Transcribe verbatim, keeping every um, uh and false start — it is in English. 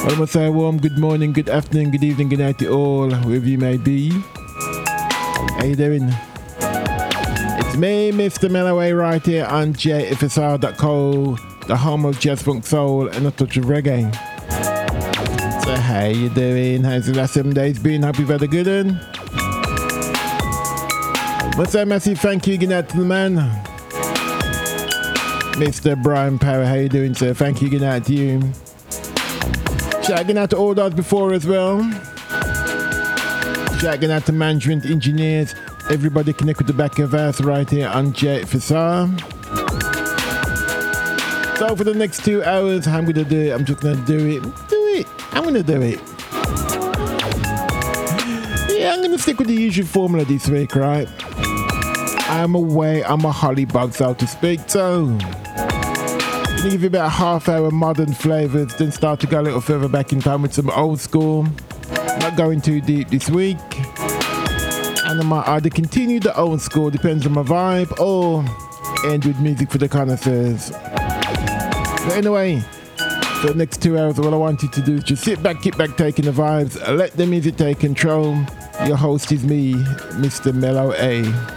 I must say a warm good morning, good afternoon, good evening, good night to all, wherever you may be. How you doing? It's me, Mister Melloway, right here on J F S R dot co, the home of jazz, funk, soul, and a touch of reggae. So how you doing? How's the last seven days been? Hope you've had a good one. Must say a massive thank you, good night to the man, Mister Brian Power. How you doing, sir? Thank you, good night to you. Shouting out to all those before as well. Shouting out to management, engineers, everybody connect with the back of us right here on J F S R. So for the next two hours, how I'm going to do it, I'm just going to do it. Do it. I'm going to do it. Yeah, I'm going to stick with the usual formula this week, right? I'm away, I'm a hollybug, so to speak, so I'm going to give you about a half hour modern flavours, then start to go a little further back in time with some old school. Not going too deep this week. And I might either continue the old school, depends on my vibe, or end with music for the connoisseurs. But anyway, for the next two hours, all I want you to do is just sit back, keep back taking the vibes, let the music take control. Your host is me, Mister Mellow A.